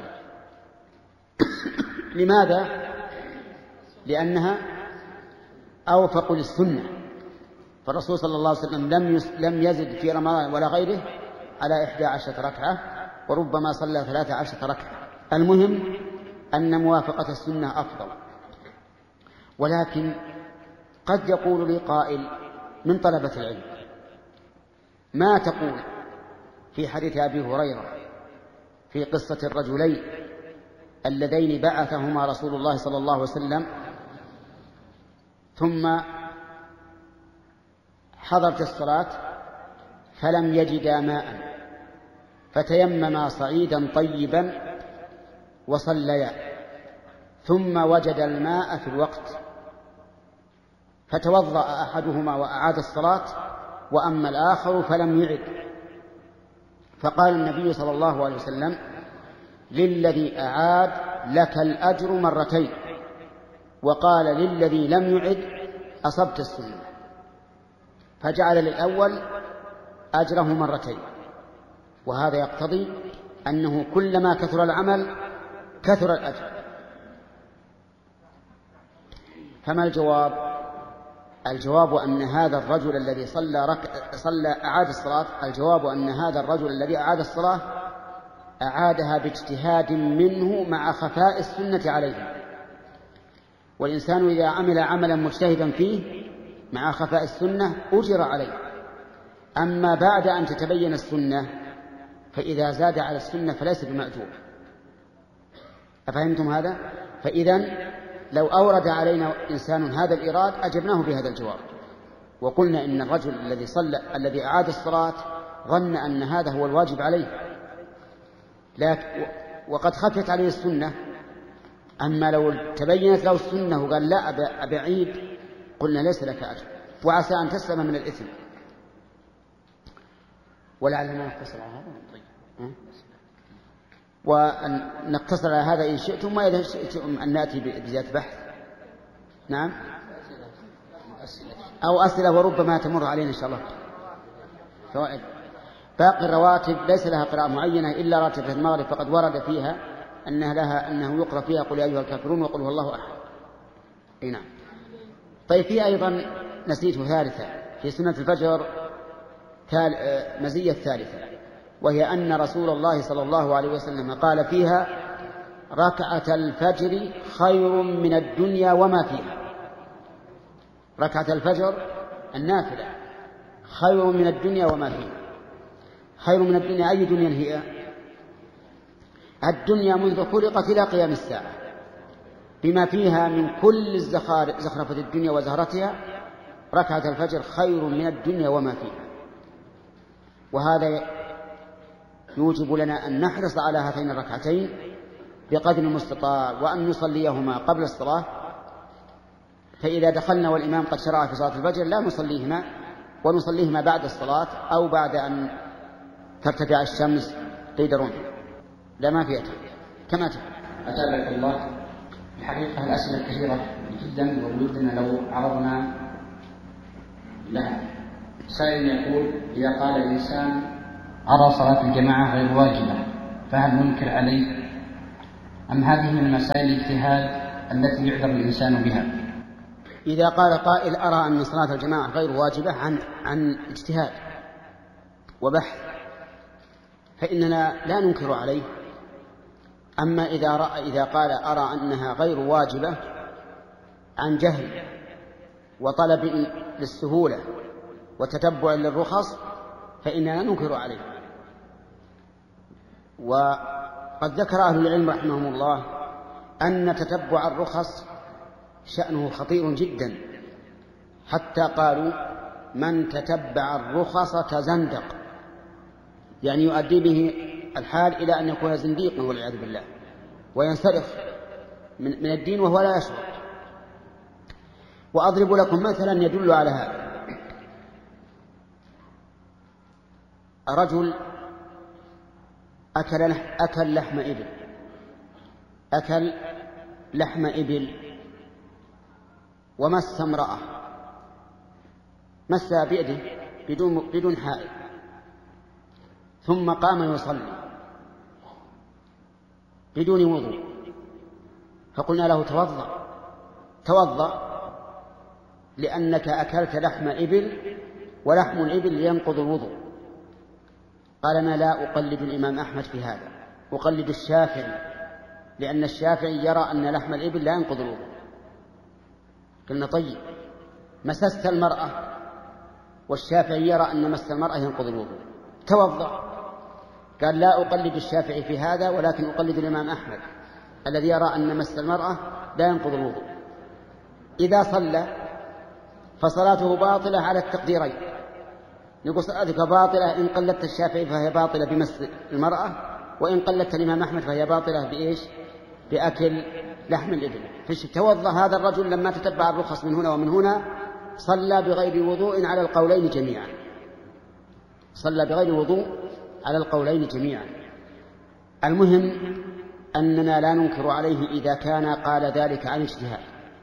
لماذا؟ لأنها أوفق للسنة، فالرسول صلى الله عليه وسلم لم يزد في رمضان ولا غيره على 11 ركعة، وربما صلى 13 ركعة. المهم أن موافقة السنة أفضل. ولكن قد يقول لي قائل من طلبة العلم: ما تقول في حديث أبي هريرة في قصة الرجلين اللذين بعثهما رسول الله صلى الله عليه وسلم ثم حضرت الصلاة فلم يجدا ماء فتيمما صعيدا طيبا وصليا، ثم وجد الماء في الوقت فتوضأ أحدهما وأعاد الصلاة، وأما الآخر فلم يعد. فقال النبي صلى الله عليه وسلم: للذي أعاد لك الأجر مرتين، وقال للذي لم يعد أصبت السنة، فجعل للأول أجره مرتين. وهذا يقتضي أنه كلما كثر العمل كثر الأجر. فما الجواب؟ الجواب أن هذا الرجل الذي أعاد الصلاة، الجواب أن هذا الرجل الذي أعاد الصلاة أعادها باجتهاد منه مع خفاء السنة عليه. والإنسان إذا عمل عملا مجتهدا فيه مع خفاء السنة أجر عليه. أما بعد أن تتبين السنة فإذا زاد على السنة فليس بمأجور. أفهمتم هذا؟ فإذن لو أورد علينا إنسان هذا الإيراد أجبناه بهذا الجواب، وقلنا إن الرجل الذي أعاد الصلاة ظن أن هذا هو الواجب عليه، لكن وقد خفت عليه السنة. أما لو تبينت له السنة وقال لا أبعيد، قلنا ليس لك أجر، وعسى أن تسلم من الإثم. ولعلنا نقتصر على هذا. طيب، ونقتصر على هذا إن شئتم، وإذا شئتم أن نأتي بزيادة بحث. نعم، أو أسئلة وربما تمر علينا إن شاء الله فوائد. باقي الرواتب ليس لها قراءة معينة إلا راتبة المغرب، فقد ورد فيها أنه يقرأ فيها قل يا أيها الكافرون وقل هو الله أحد. نعم. طيب، في أيضا نسيته ثالثة في سنة الفجر، مزية ثالثة، وهي أن رسول الله صلى الله عليه وسلم قال فيها: ركعة الفجر خير من الدنيا وما فيها. ركعة الفجر النافلة خير من الدنيا وما فيها. خير من الدنيا، أي دنيا هي؟ الدنيا منذ خلقت إلى قيام الساعة بما فيها من كل زخرفة الدنيا وزهرتها. ركعة الفجر خير من الدنيا وما فيها. وهذا يوجب لنا أن نحرص على هاتين الركعتين بقدر المستطاع، وأن نصليهما قبل الصلاة. فإذا دخلنا والإمام قد شرع في صلاة الفجر لا نصليهما، ونصليهما بعد الصلاة أو بعد أن ترتفع الشمس قيد رمح. لا، ما فيها كما تفعل. أتابعك الله. الحقيقة الأسئلة كثيرة جدا، وودنا لو عرضنا لها. سائل يقول: إذا قال الإنسان أرى صلاة الجماعة غير واجبة فهل ننكر عليه أم هذه من مسائل الاجتهاد التي يعذر الإنسان بها؟ إذا قال قائل أرى أن صلاة الجماعة غير واجبة عن اجتهاد وبحث فإننا لا ننكر عليه. أما إذا قال أرى أنها غير واجبة عن جهل وطلب للسهولة وتتبع للرخص فإننا ننكر عليه. وقد ذكر أهل العلم رحمهم الله أن تتبع الرخص شأنه خطير جدا، حتى قالوا من تتبع الرخص تزندق، يعني يؤدي به الحال إلى أن يكون زنديقا والعياذ بالله وينسلخ من الدين وهو لا يشعر. وأضرب لكم مثلا يدل على هذا. رجل أكل لحم إبل ومس امرأة، مسها بيده بدون حائل، ثم قام يصلي بدون وضوء، فقلنا له توضأ لأنك أكلت لحم إبل ولحم الإبل ينقض الوضوء. قال أنا لا أقلد الإمام أحمد في هذا، أقلد الشافعي، لأن الشافعي يرى أن لحم الإبل لا ينقض الوضوء. قلنا طيب، مسست المرأة والشافعي يرى أن مس المرأة ينقض الوضوء، توضأ. قال لا أقلد الشافعي في هذا، ولكن أقلد الإمام أحمد الذي يرى أن مس المرأة لا ينقض الوضوء. إذا صلى فصلاته باطلة على التقديرين. نقول صلاتك باطلة إن قلدت الشافعي فهي باطلة بمس المرأة، وإن قلدت الإمام أحمد فهي باطلة بإيش؟ بأكل لحم الإبل. توضأ هذا الرجل لما تتبع الرخص من هنا ومن هنا، صلى بغير وضوء على القولين جميعا، صلى بغير وضوء على القولين جميعا. المهم أننا لا ننكر عليه إذا كان قال ذلك عن اجتهاد،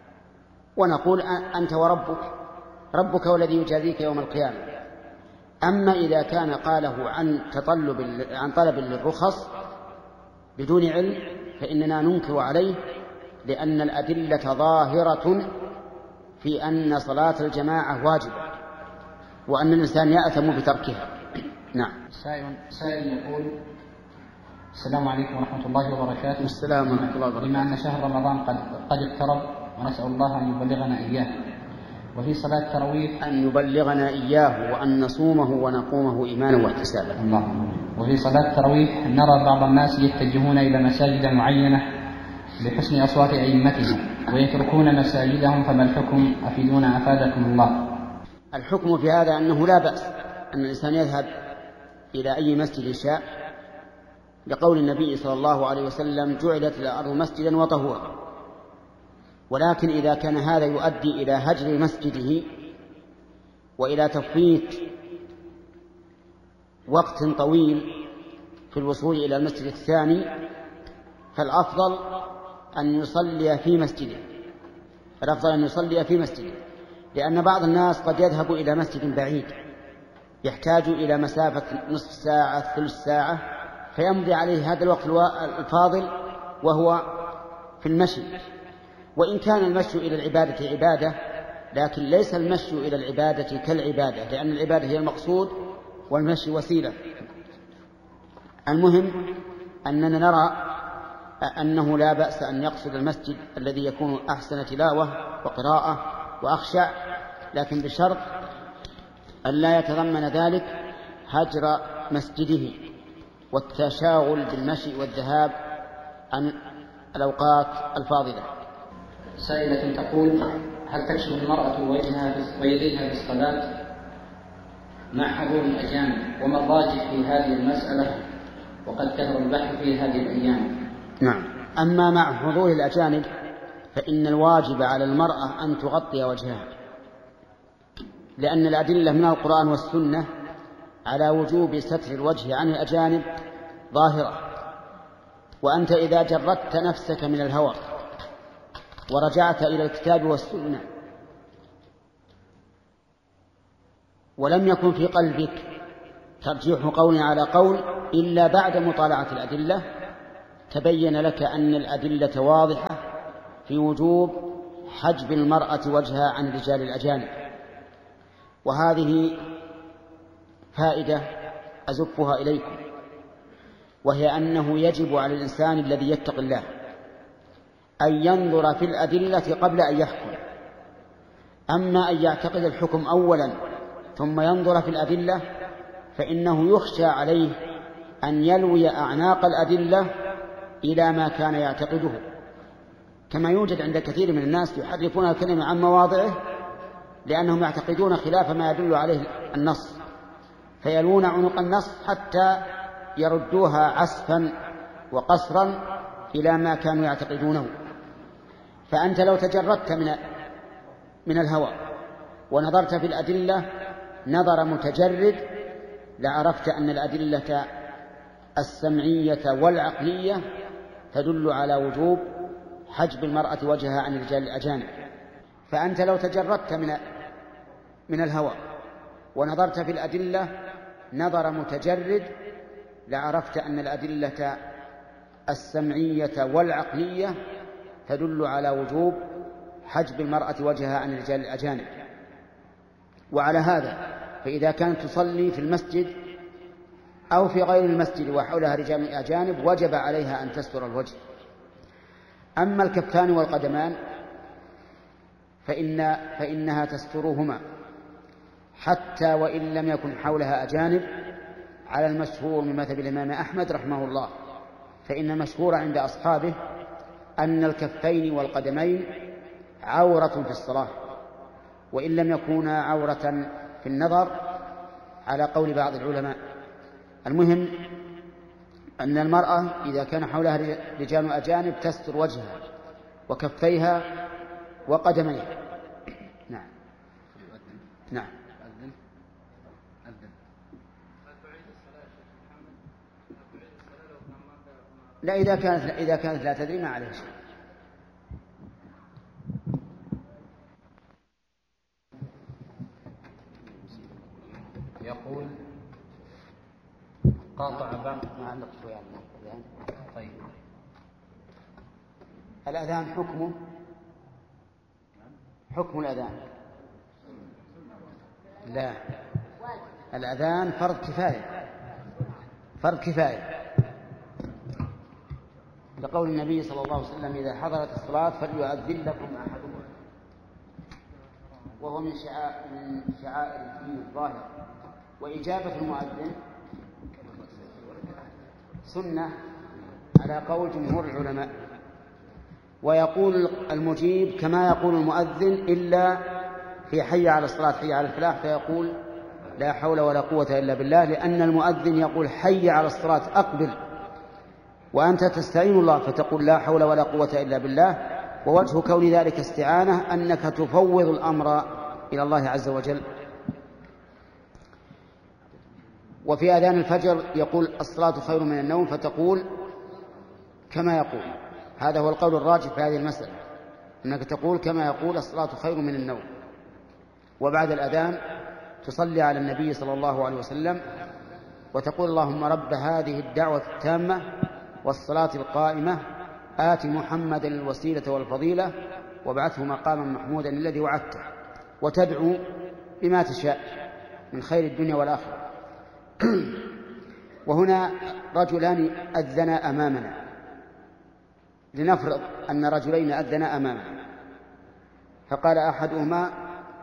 ونقول أنت وربك، ربك والذي يجازيك يوم القيامة. أما إذا كان قاله عن طلب للرخص بدون علم فإننا ننكر عليه، لأن الأدلة ظاهرة في أن صلاة الجماعة واجبة وأن الإنسان يأثم بتركها. نعم. سائل يقول: السلام عليكم ورحمة الله وبركاته. السلام ورحمة الله وبركاته. بما أن شهر رمضان قد اقترب، ونسأل الله أن يبلغنا إياه، وفي صلاة التراويح أن يبلغنا إياه وأن نصومه ونقومه إيمانا واحتسابا. الله. وفي صلاة التراويح نرى بعض الناس يتجهون إلى مساجد معينة بحسن أصوات أئمتهم ويتركون مساجدهم، فما الحكم؟ أفيدونا أفادكم الله. الحكم في هذا أنه لا بأس أن الإنسان يذهب إلى أي مسجد شاء، لقول النبي صلى الله عليه وسلم: جعلت الأرض مسجدا وطهورا. ولكن إذا كان هذا يؤدي إلى هجر مسجده وإلى تفويت وقت طويل في الوصول إلى المسجد الثاني، فالأفضل أن يصلي في مسجده، لأن بعض الناس قد يذهب إلى مسجد بعيد يحتاج إلى مسافة نصف ساعة ثلث ساعة، فيمضي عليه هذا الوقت الفاضل وهو في المشي. وإن كان المشي إلى العبادة عبادة، لكن ليس المشي إلى العبادة كالعبادة، لأن العبادة هي المقصود والمشي وسيلة. المهم أننا نرى أنه لا بأس أن يقصد المسجد الذي يكون أحسن تلاوة وقراءة وأخشع، لكن بشرط أن لا يتضمن ذلك هجر مسجده والتشاغل بالمشي والذهاب عن الأوقات الفاضلة. سائلة تقول: هل تكشف المرأة وجهها ويديها في الصلاة مع حضور الأجانب؟ وما الراجح في هذه المسألة؟ وقد كثر البحث في هذه الأيام. نعم. أما مع حضور الأجانب فإن الواجب على المرأة أن تغطي وجهها، لأن الأدلة من القرآن والسنة على وجوب ستر الوجه عن الأجانب ظاهرة. وأنت إذا جردت نفسك من الهوى ورجعت إلى الكتاب والسنة ولم يكن في قلبك ترجيح قول على قول إلا بعد مطالعة الأدلة تبين لك أن الأدلة واضحة في وجوب حجب المرأة وجهها عن الرجال الأجانب. وهذه فائدة أزفها إليكم، وهي أنه يجب على الإنسان الذي يتقي الله أن ينظر في الأدلة قبل أن يحكم. أما أن يعتقد الحكم أولا ثم ينظر في الأدلة فإنه يخشى عليه أن يلوي أعناق الأدلة إلى ما كان يعتقده، كما يوجد عند كثير من الناس يحرفون الكلمة عن مواضعه لأنهم يعتقدون خلاف ما يدل عليه النص، فيلون عنق النص حتى يردوها عسفا وقصرا إلى ما كانوا يعتقدونه. فأنت لو تجردت من الهوى ونظرت في الأدلة نظر متجرد لعرفت أن الأدلة السمعية والعقلية تدل على وجوب حجب المرأة وجهها عن الرجال الأجانب. فأنت لو تجردت من الهوى ونظرت في الأدلة نظر متجرد لعرفت أن الأدلة السمعية والعقلية تدل على وجوب حجب المرأة وجهها عن الرجال الأجانب. وعلى هذا فإذا كانت تصلي في المسجد أو في غير المسجد وحولها رجال أجانب وجب عليها أن تستر الوجه. أما الكفان والقدمان فإنها تسترهما حتى وإن لم يكن حولها أجانب، على المشهور من مذهب الإمام أحمد رحمه الله، فإن المشهور عند أصحابه أن الكفين والقدمين عورة في الصلاة وإن لم يكونا عورة في النظر على قول بعض العلماء. المهم أن المرأة إذا كان حولها رجال أجانب تستر وجهها وكفيها وقدميها. نعم نعم. لا، إذا كانت لا تدري ما عليه شيء. يقول قاطع بعض ما شوي عن الأذان. طيب الأذان حكم الأذان لا، الأذان فرض كفاية لقول النبي صلى الله عليه وسلم إذا حضرت الصلاة فليؤذن لكم أحدكم، وهو من شعائر الدين الظاهر. وإجابة المؤذن سنة على قول جمهور العلماء. ويقول المجيب كما يقول المؤذن إلا في حي على الصلاة حي على الفلاح فيقول لا حول ولا قوة إلا بالله، لأن المؤذن يقول حي على الصلاة أقبل، وأنت تستعين الله فتقول لا حول ولا قوة إلا بالله. ووجه كون ذلك استعانة أنك تفوض الأمر إلى الله عز وجل. وفي أذان الفجر يقول الصلاة خير من النوم فتقول كما يقول. هذا هو القول الراجح في هذه المسألة، أنك تقول كما يقول الصلاة خير من النوم. وبعد الأذان تصلي على النبي صلى الله عليه وسلم وتقول اللهم رب هذه الدعوة التامة والصلاة القائمة آت محمدا الوسيلة والفضيلة وابعثه مقاما محمودا الذي وعدته، وتدعو بما تشاء من خير الدنيا والآخرة. وهنا رجلان أذنا أمامنا، لنفرض أن رجلين أذنا أمامنا، فقال أحدهما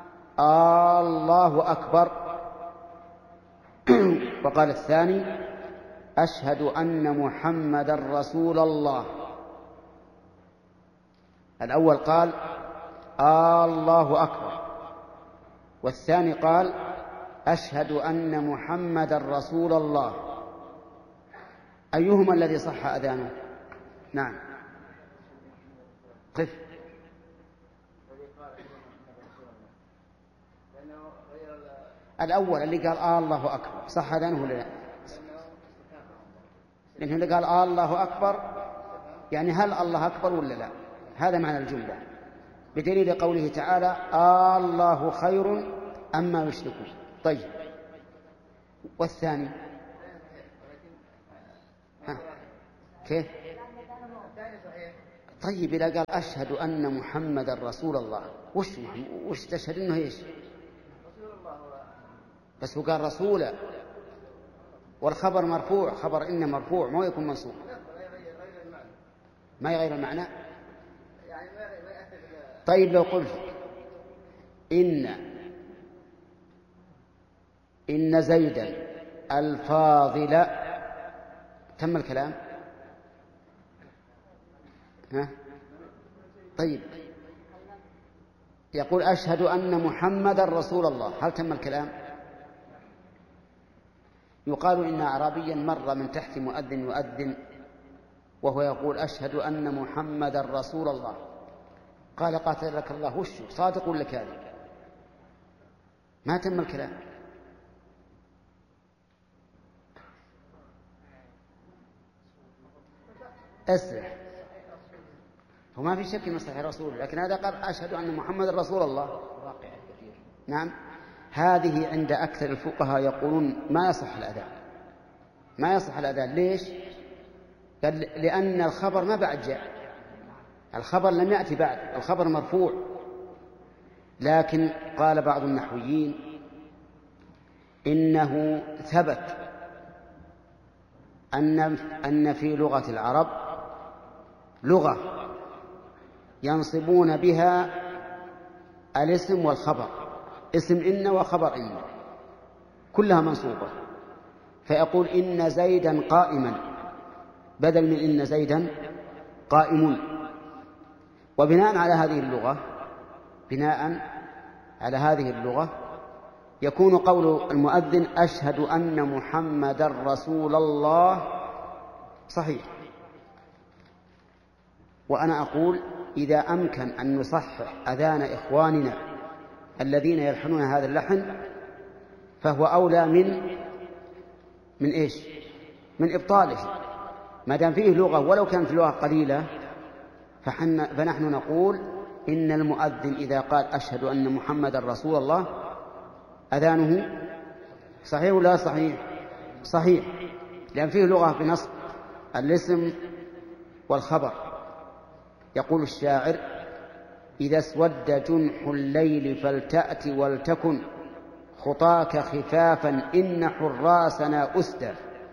الله أكبر وقال الثاني أشهد أن محمدا رسول الله. الأول قال الله أكبر، والثاني قال أشهد أن محمدا رسول الله. أيهما الذي صح أذانه؟ نعم قف. الأول اللي قال الله أكبر صح أذانه ولا لا؟ لأنه اللي قال الله أكبر يعني هل الله أكبر ولا لا؟ هذا معنى الجملة، بدليل قوله تعالى الله خير أما يشركون. طيب، والثاني كيف؟ طيب إذا قال أشهد أن محمد رسول الله وش تشهد إنه إيش؟ بس هو قال رسولا، والخبر مرفوع، خبر إن مرفوع ما يكون منصوب، ما يغير المعنى. طيب لو قلت إن زيدا الفاضل، تم الكلام. ها؟ طيب يقول أشهد أن محمد رسول الله، هل تم الكلام؟ يقال إن أعرابيا مر من تحت مؤذن يؤذن وهو يقول أشهد أن محمد رسول الله، قال قاتلك الله، وش صادق ولا كاذب؟ ما تم الكلام. أسرع، وما في شك انه صحيح رسول، لكن هذا قال أشهد أن محمد رسول الله. نعم، هذه عند أكثر الفقهاء يقولون ما يصح الأذان، ما يصح الأذان. ليش؟ قال لأن الخبر ما بعد جاء، الخبر لم يأتي بعد، الخبر مرفوع. لكن قال بعض النحويين إنه ثبت أن في لغة العرب لغة ينصبون بها الاسم والخبر، اسم إن وخبر إن كلها منصوبة، فيقول إن زيدا قائما بدل من إن زيدا قائم. وبناء على هذه اللغة يكون قول المؤذن أشهد أن محمد رسول الله صحيح. وأنا أقول إذا أمكن أن نصحح أذان إخواننا الذين يلحنون هذا اللحن فهو أولى من إيش؟ من إبطاله، ما دام فيه لغة ولو كانت لغة قليلة. فنحن نقول إن المؤذن إذا قال أشهد أن محمد رسول الله أذانه صحيح ولا صحيح؟ صحيح، لأن فيه لغة بنصب الاسم والخبر. يقول الشاعر إذا اسود جنح الليل فلتأت ولتكن خطاك خفافا إن حراسنا أسدى.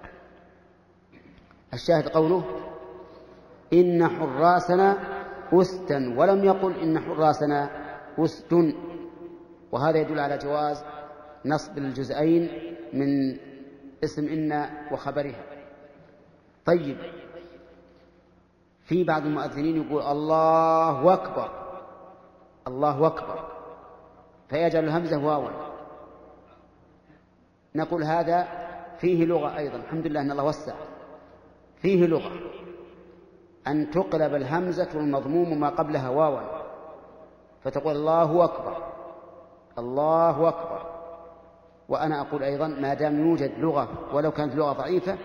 الشاهد قوله إن حراسنا أسدا، ولم يقل إن حراسنا أسد، وهذا يدل على جواز نصب الجزئين من اسم إن وخبرها. طيب في بعض المؤذنين يقول الله أكبر، الله أكبر، فيجعل الهمزة واوا. نقول هذا فيه لغة أيضا، الحمد لله أن الله وسع، فيه لغة أن تقلب الهمزة والمضموم ما قبلها واوا، فتقول الله أكبر، الله أكبر. وأنا أقول أيضا ما دام يوجد لغة ولو كانت لغة ضعيفة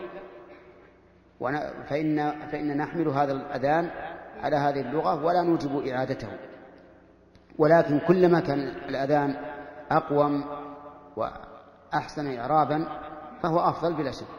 فإن نحمل هذا الأذان على هذه اللغة ولا نوجب إعادته، ولكن كلما كان الأذان أقوم وأحسن إعرابا فهو أفضل بلا شك.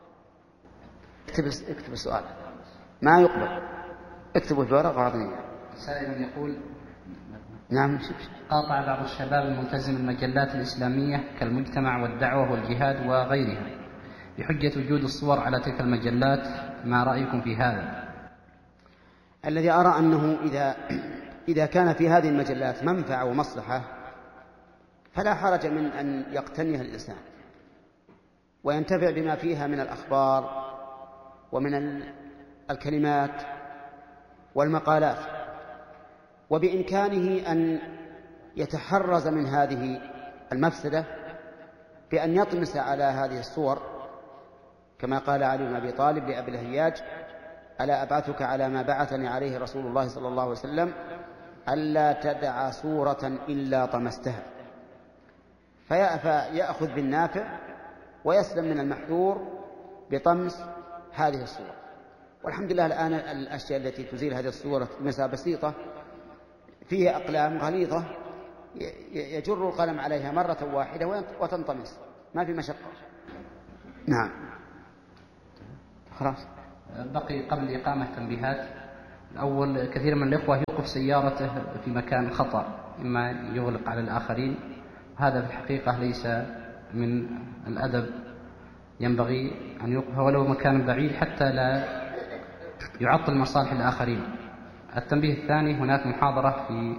اكتب السؤال ما يقبل، اكتبوا في ورقة وعطني. سائل يقول نعم، قاطع بعض الشباب الملتزم المجلات الإسلامية كالمجتمع والدعوة والجهاد وغيرها بحجة وجود الصور على تلك المجلات، ما رأيكم في هذا؟ الذي أرى أنه إذا كان في هذه المجلات منفعة ومصلحة فلا حرج من أن يقتنيها الإنسان وينتفع بما فيها من الأخبار ومن الكلمات والمقالات، وبإمكانه أن يتحرز من هذه المفسدة بأن يطمس على هذه الصور، كما قال علي بن أبي طالب لأبي الهياج ألا أبعثك على ما بعثني عليه رسول الله صلى الله عليه وسلم ألا تدع صورة إلا طمستها، فيأخذ بالنافع ويسلم من المحذور بطمس هذه الصور. والحمد لله الآن الأشياء التي تزيل هذه الصورة مسافة بسيطة فيها أقلام غليظة يجر القلم عليها مرة واحدة وتنطمس، ما في مشقة. نعم. خلاص. بقي قبل الإقامة تنبيهات. الأول، كثير من الإخوة يوقف سيارته في مكان خطأ، إما يغلق على الآخرين، هذا في الحقيقة ليس من الأدب، ينبغي أن يوقف ولو مكان بعيد حتى لا يعطل مصالح الآخرين. التنبيه الثاني، هناك محاضرة في